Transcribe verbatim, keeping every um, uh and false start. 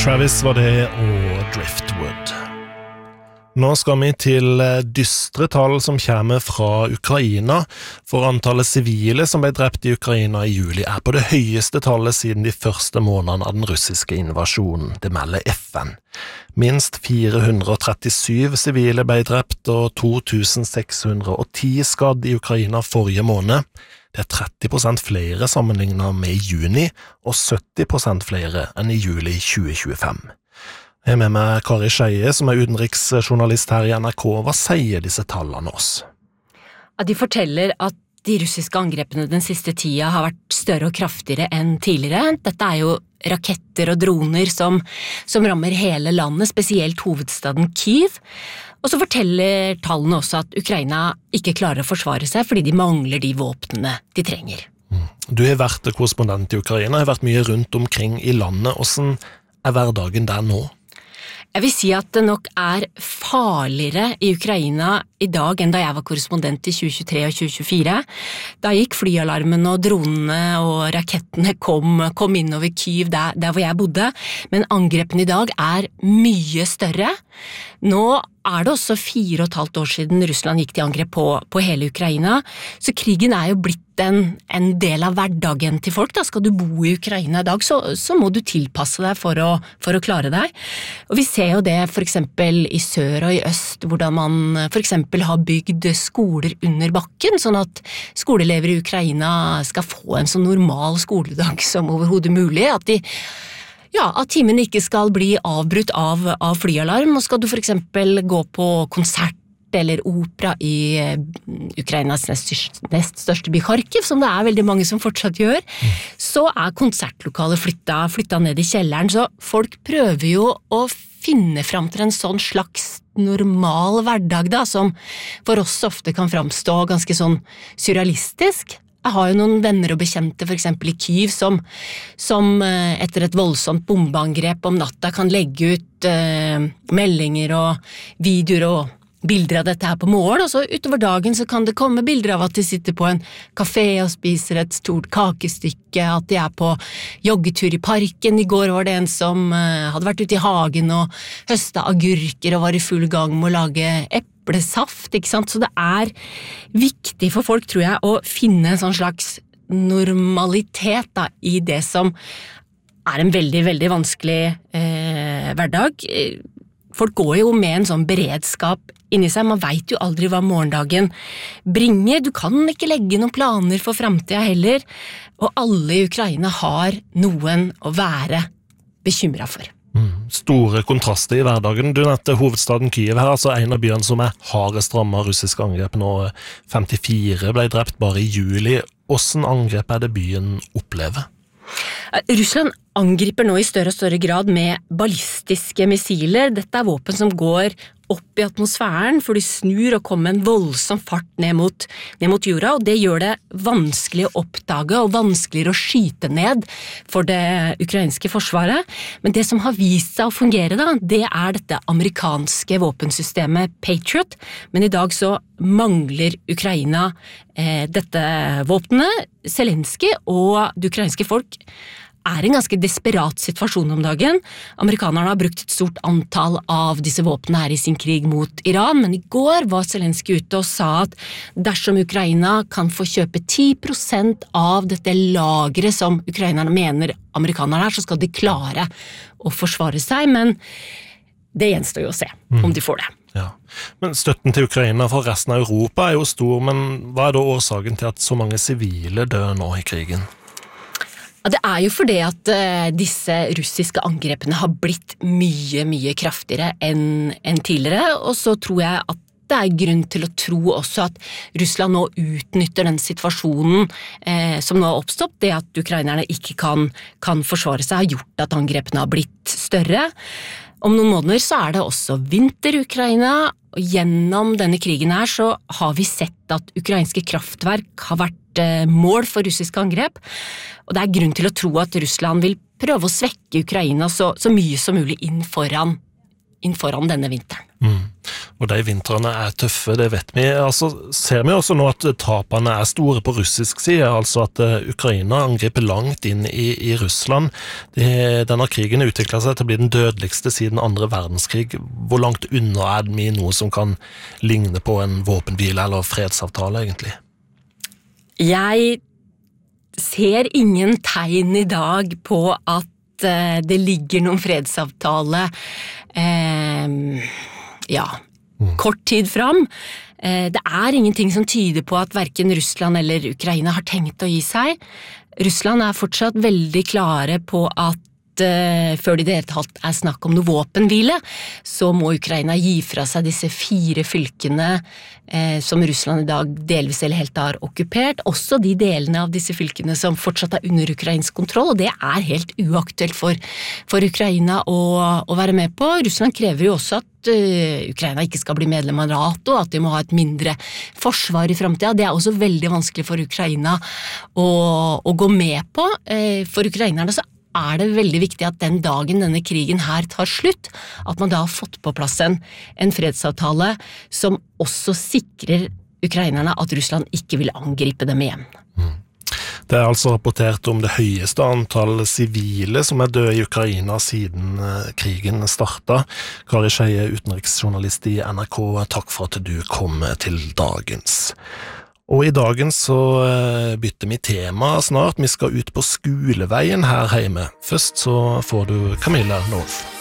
Travis var det og Driftwood. Nå skal vi til dystre tall som kommer fra Ukraina, for antallet sivile som ble drept i Ukraina i juli er på det høyeste tallet siden de første månedene av den russiske invasjonen, det melder F N. Minst fire hundre og trettisju sivile ble drept og to tusen seks hundre og ti skadd i Ukraina forrige måned. Det er tretti prosent flere sammenlignet med juni, og sytti prosent flere enn i juli tjue tjuefem. Jeg er med meg Kari Skeie, som er utenriksjournalist her i N R K. Hva sier disse tallene oss? Ja, de forteller at de russiske angrepene den siste tida har vært større og kraftigere enn tidligere. Dette er jo raketter og droner som, som rammer hele landet, spesielt hovedstaden Kyiv. Og så forteller tallene også at Ukraina ikke klarer å forsvare seg fordi de mangler de våpnene de trenger. Du har vært korrespondent i Ukraina, har vært mye rundt omkring i landet. Hvordan er hverdagen der nå? Jeg vil si at det nok er farligere i Ukraina i dag enn da jeg var korrespondent i tjue tjuetre og tjue tjuefire. Da gikk flyalarmen og dronene og rakettene kom, kom inn over Kyiv der, der hvor jeg bodde, men angrepene i dag er mye større. Nå er det også fire og et halvt år siden Russland gikk til angrep på, på hele Ukraina, så krigen er jo blitt en, en del av hverdagen til folk. Da skal du bo i Ukraina i dag, så, så må du tilpasse deg for å, for å klare deg. Og vi ser jo det for eksempel i sør og i øst, hvordan man for eksempel har bygd skoler under bakken, sånn at skoleelever i Ukraina skal få en så normal skoledag som overhodet mulig, at de Ja, at timen ikke skal bli avbrutt av, av flyalarm, og skal du for eksempel gå på konsert eller opera i Ukrainas nest, nest største by Kharkiv, som det er veldig mange som fortsatt gjør, mm. så er konsertlokalet flytta, flytta ned i kjelleren, så folk prøver jo å finne frem til en sånn slags normal hverdag da, som for oss ofte kan framstå ganske sånn surrealistisk. Jeg har jo noen venner og bekjente, for eksempel i Kyiv, som, som etter et voldsomt bombeangrep om natta kan legge ut eh, meldinger og videoer og bilder av dette her på morgen, og så utover dagen så kan det komme bilder av at de sitter på en kafé og spiser et stort kakestykke, at de er på joggetur i parken. I går var det en som eh, hadde vært ute i hagen og høstet agurker og var i full gang med å lage eplesaft, ikke sant? Så det er viktig for folk, tror jeg, å finne en sånn slags normalitet da, i det som er en veldig, veldig vanskelig eh, hverdag. Folk går jo med en sånn beredskap inni seg, man vet jo aldri hva morgendagen bringer, du kan ikke legge noen planer for fremtiden heller, og alle i Ukraina har noen å være bekymret for. Mm. Store kontraster i hverdagen. Du nevnte hovedstaden Kyiv her, altså en av byene som er hardest rammet av russiske angrep nå. femtifire ble drept bare i juli. Hvordan angrep er det byen opplever? Russland angriper nå i større og større grad med ballistiske missiler. Dette er våpen som går opp i atmosfæren, for de snur og kommer med en voldsom fart ned mot, ned mot jorda, og det gjør det vanskelig å oppdage og vanskeligere å skyte ned for det ukrainske forsvaret. Men det som har vist seg å fungere da, det er dette amerikanske våpensystemet Patriot, men i dag så mangler Ukraina eh, dette våpenet. Zelensky og det ukrainske folk er en ganske desperat situasjon om dagen. Amerikanerne har brukt et stort antall av disse våpnene her i sin krig mot Iran, men i går var Zelensky ute og sa at dersom Ukraina kan få kjøpe ti prosent av dette lageret som ukrainerne mener amerikanerne er, så skal de klare å forsvare seg, men det gjenstår jo å se mm. om de får det. Ja. Men støtten til Ukraina for resten av Europa er jo stor, men hva er da årsaken til at så mange sivile dør nå i krigen? Ja, det er jo fordi at uh, disse russiske angrepene har blitt mye, mye kraftigere enn, enn tidligere, og så tror jeg at det er grunn til å tro også at Russland nå utnytter den situasjonen eh, som nå har oppstått, det at ukrainerne ikke kan, kan forsvare seg, har gjort at angrepene har blitt større. Om noen måneder så er det også vinter i Ukraina, og gjennom denne krigen her så har vi sett at ukrainske kraftverk har vært eh, mål for russiske angrep, og det er grunn til å tro at Russland vil prøve å svekke Ukraina så, så mye som mulig inn foran, inn foran denne vinteren. Mm. Og de vintrene er tøffe, det vet vi. Altså, ser vi også nå at tapene er store på russisk side, altså at uh, Ukraina angriper langt inn i, i Russland. Det, denne krigen utvikler seg til å bli den dødeligste siden andre verdenskrig. Hvor langt unna er vi noe som kan ligne på en våpenhvile eller fredsavtale, egentlig? Jeg ser ingen tegn i dag på at uh, det ligger noen fredsavtale uh, ja, kort tid fram. Det er ingenting som tyder på at hverken Russland eller Ukraina har tenkt å gi seg. Russland er fortsatt veldig klare på at uh, før det i det hele tatt er snakk om noe våpenhvile, så må Ukraina gi fra seg disse fire fylkene uh, som Russland i dag delvis eller helt har okkupert, også de delene av disse fylkene som fortsatt er under ukrainsk kontroll, og det er helt uaktuelt for, for Ukraina å, å være med på. Russland krever jo også at Ukraina ikke skal bli medlem av NATO, at de må ha et mindre forsvar i fremtiden. Det er også veldig vanskelig for Ukraina å, å gå med på. For ukrainerne så er det veldig viktig at den dagen denne krigen her tar slutt, at man da har fått på plass en, en fredsavtale som også sikrer ukrainerne at Russland ikke vil angripe dem igjen. Mm. Det er altså rapportert om det høyeste antall sivile som er døde i Ukraina siden krigen startet. Kari Skeie, utenriksjournalist i N R K, takk for at du kom til dagens. Og i dagens så bytter vi tema snart. Vi skal ut på skoleveien her hjemme. Først så får du Camilla North.